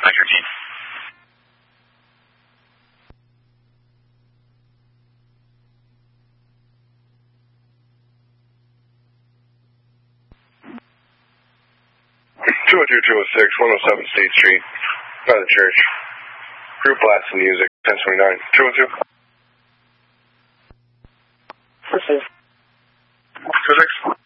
Sector T. Two 206, 107 State Street, by the church. Group blasting music, 1029. 212. 26.